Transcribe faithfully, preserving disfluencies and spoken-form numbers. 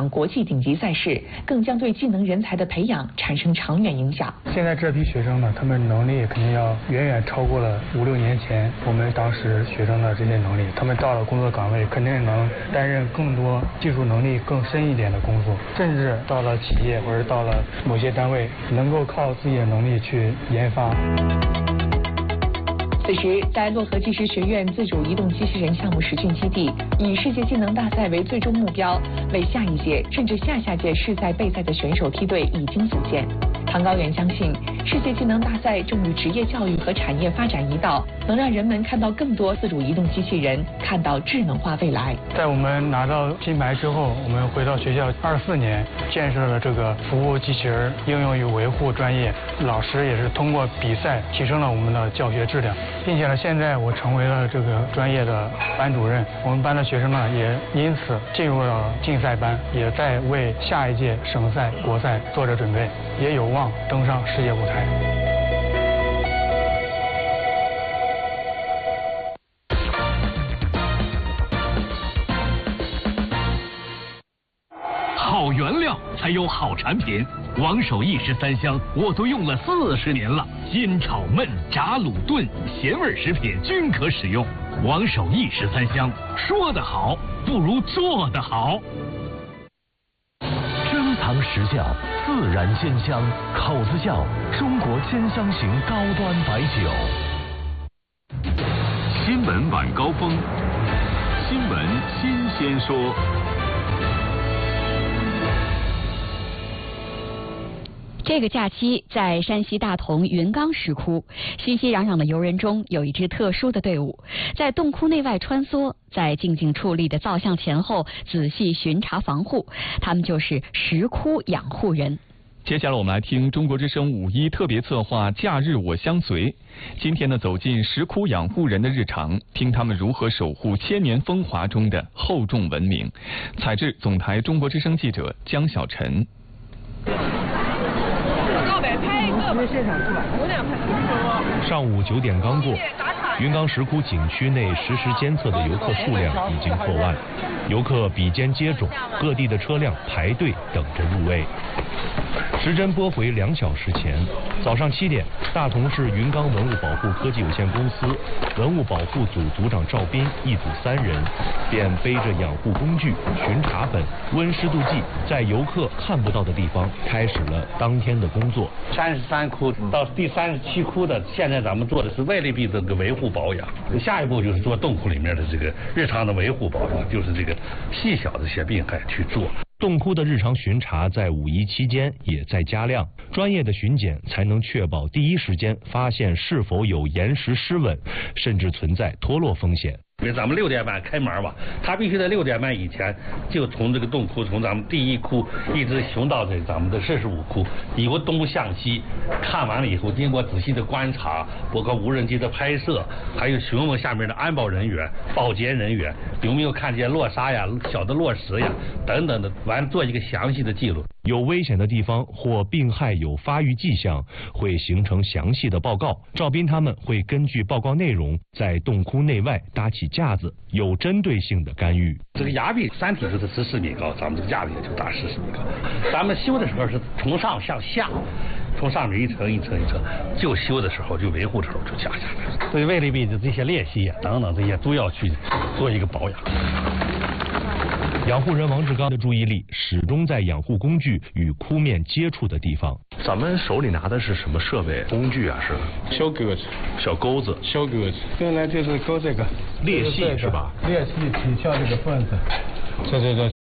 场国际顶级赛事，更将对技能人才的培养产生长远影响。 现在这批学生呢，他们能力肯定要远远超过了五六年前我们当时学生的这些能力。他们到了工作岗位，肯定能担任更多技术能力更深一点的工作，甚至到了企业或者到了某些单位，能够靠自己的能力去研发。 此时，在漯河技师学院自主移动机器人项目实训基地，以世界技能大赛为最终目标，为下一届甚至下下届世赛备赛的选手梯队已经组建。唐高原相信，世界技能大赛正与职业教育和产业发展一道，能让人们看到更多自主移动机器人，看到智能化未来。 在我们拿到金牌之后，我们回到学校二十四年，建设了这个服务机器人应用与维护专业，老师也是通过比赛提升了我们的教学质量，并且呢，现在我成为了这个专业的班主任，我们班的学生呢也因此进入了竞赛班，也在为下一届省赛、国赛做着准备，也有望登上世界舞台。 好原料才有好产品，王守义十三香我都用了四十年了，煎炒焖炸卤炖咸味食品均可使用。王守义十三香，说得好不如做得好。 珍藏实窖，自然煎香，口子窖，中国煎香型高端白酒。 新闻晚高峰，新闻新鲜说。 这个假期，在山西大同云冈石窟，熙熙攘攘的游人中有一支特殊的队伍，在洞窟内外穿梭，在静静矗立的造像前后仔细巡查防护，他们就是石窟养护人。 接下来我们来听中国之声五一特别策划假日我相随。今天呢，走进石窟养护人的日常，听他们如何守护千年风华中的厚重文明。采制总台中国之声记者江小晨。 上午九点刚过，云冈石窟景区内实时监测的游客数量已经破万，游客比肩接踵，各地的车辆排队等着入围。时针拨回两小时前，早上七点，大同市云冈文物保护科技有限公司文物保护组组长赵斌一组三人，便背着养护工具、巡查本、温湿度计，在游客看不到的地方开始了当天的工作。 三十三窟到第三十七窟的，现在咱们做的是外力壁的这个维护保养，下一步就是做洞窟里面的这个日常的维护保养，就是这个细小的一些病害去做。 洞窟的日常巡查在五一期间也在加量，专业的巡检才能确保第一时间发现是否有岩石失稳，甚至存在脱落风险。 因为咱们六点半开门嘛，他必须在六点半以前就从这个洞窟，从咱们第一窟一直巡到这咱们的四十五窟，以东向西看完了以后，经过仔细的观察，包括无人机的拍摄，还有询问下面的安保人员、保洁人员有没有看见落沙呀、小的落石呀等等的，完做一个详细的记录。 有危险的地方或病害有发育迹象，会形成详细的报告。赵斌他们会根据报告内容，在洞窟内外搭起架子，有针对性的干预。 这个崖壁山体是十四米高，咱们这个架子也就大十四米高。咱们修的时候是从上向下，从上面一层一层一层，就修的时候就维护的时候就下下来。对外力壁的这些裂隙啊等等这些都要去做一个保养。 养护人王志刚的注意力始终在养护工具与窟面接触的地方。 咱们手里拿的是什么设备工具啊？是小钩子， 小钩子， 小钩子。这呢就是钩这个裂隙是吧？ 裂隙体壳这个缝子，这这这